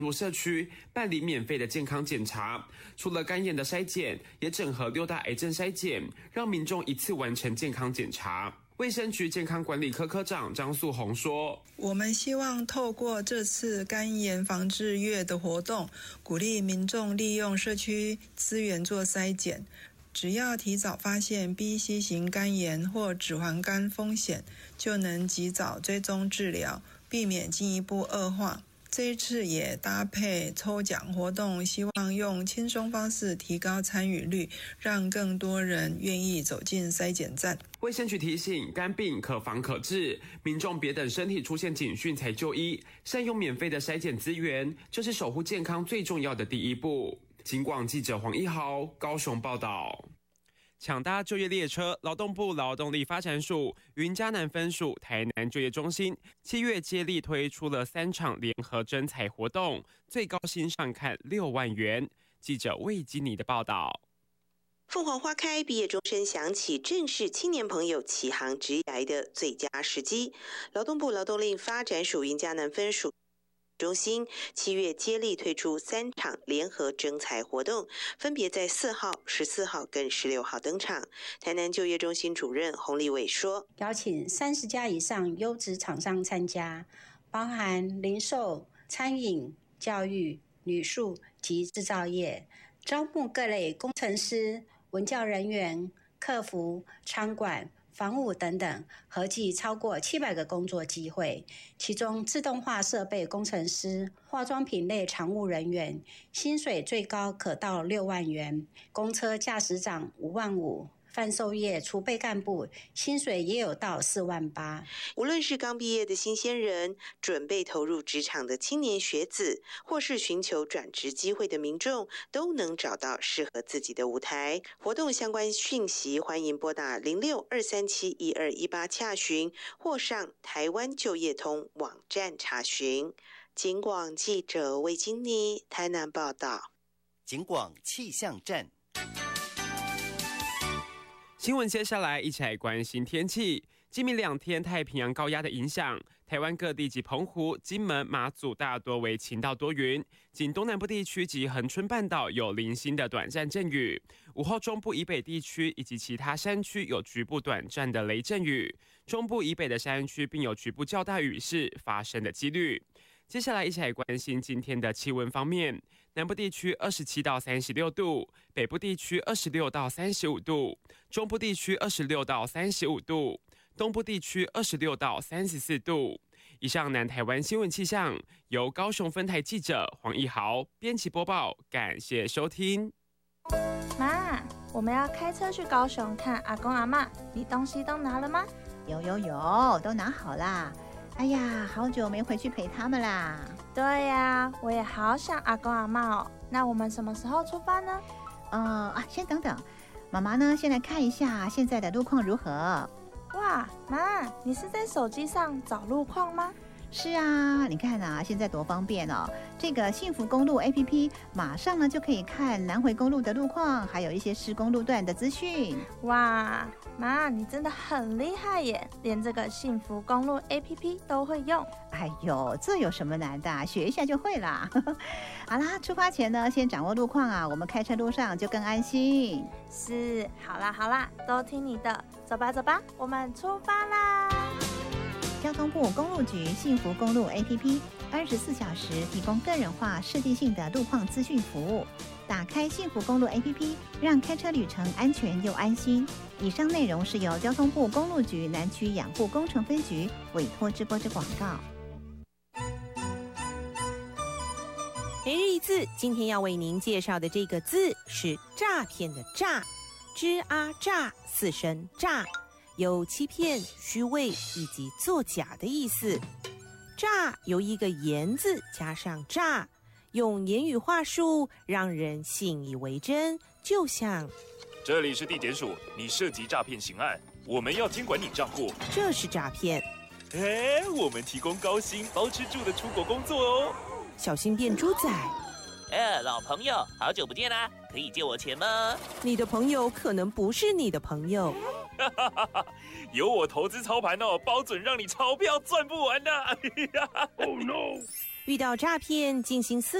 入社区办理免费的健康检查，除了肝炎的筛检，也整合6大癌症筛检，让民众一次完成健康检查。卫生局健康管理科科长张素红说：“ 我们希望透过这次肝炎防治月的活动，鼓励民众利用社区资源做筛检。只要提早发现 B、C 型肝炎或脂肪肝风险，就能及早追踪治疗，避免进一步恶化。这一次也搭配抽奖活动，希望用轻松方式提高参与率，让更多人愿意走进筛检站。” 卫生局提醒，肝病可防可治，民众别等身体出现警讯才就医，善用免费的筛检资源，就是守护健康最重要的第一步。警广记者黄一豪高雄报道。抢搭就业列车，劳动部劳动力发展署、云嘉南分署、台南就业中心7月接力推出了3场联合征才活动，最高薪上看6万元。记者魏基尼的报道。 凤凰花开，毕业钟声响起，正是青年朋友起航职涯的最佳时机。劳动部劳动力发展署云嘉南分署中心7月接力推出3场联合征才活动，分别在4号、14号跟16号登场。台南就业中心主任洪立伟说：“ 邀请30家以上优质厂商参加，包含零售、餐饮、教育、旅宿及制造业，招募各类工程师、文教人员、客服、餐馆、房务等等，合计超过700个工作机会，其中自动化设备工程师、化妆品类常务人员，薪水最高可到6万元，公车驾驶长5万5。贩售业储备干部薪水也有到4万8。 无论是刚毕业的新鲜人，准备投入职场的青年学子，或是寻求转职机会的民众，都能找到适合自己的舞台。活动相关讯息，欢迎拨打06-237-1218洽询，或上台湾就业通网站查询。警广记者魏金妮台南报道。 警广气象站。 新闻接下来一起来关心天气。今明2天太平洋高压的影响，台湾各地及澎湖、金门、马祖大多为晴到多云，仅东南部地区及恒春半岛有零星的短暂阵雨。午后中部以北地区以及其他山区有局部短暂的雷阵雨，中部以北的山区并有局部较大雨势发生的几率。接下来一起来关心今天的气温方面，南部地区27到36度，北部地区26到35度，中部地区26到35度，东部地区26到34度。以上南台湾新闻气象由高雄分台记者黄一豪编辑播报，感谢收听。 妈，我们要开车去高雄看阿公阿嬷，你东西都拿了吗？ 有，都拿好啦。哎呀，好久没回去陪他们啦。 对呀，我也好想阿公阿嬷哦。那我们什么时候出发呢？ 先等等，妈妈呢，先来看一下现在的路况如何。 哇，妈，你是在手机上找路况吗？ 是啊，你看啊，现在多方便哦！这个幸福公路 APP 马上呢就可以看南回公路的路况，还有一些施工路段的资讯。 哇，妈，你真的很厉害耶，连这个幸福公路 APP 都会用。 哎呦，这有什么难的？学一下就会啦。好啦，出发前呢，先掌握路况啊，我们开车路上就更安心。 是，好啦，都听你的，走吧，我们出发啦！ 交通部公路局幸福公路 APP 24小时提供个人化、设计性的路况资讯服务。打开幸福公路 APP， 让开车旅程安全又安心。以上内容是由交通部公路局南区养护工程分局委托直播之广告。 每日一字，今天要为您介绍的这个字是诈骗的诈，吱啊诈，4声诈。有欺骗、虚伪以及作假的意思。诈由一个言字加上诈，用言语话术让人信以为真，就像这里是地检署，你涉及诈骗刑案，我们要监管你账户， 这是诈骗。 我们提供高薪包吃住的出国工作哦， 小心变猪仔。 老朋友，好久不见啦，可以借我钱吗？ 你的朋友可能不是你的朋友。 有我投资操盘哦，包准让你钞票赚不完的。 Oh no！ 遇到诈骗进行思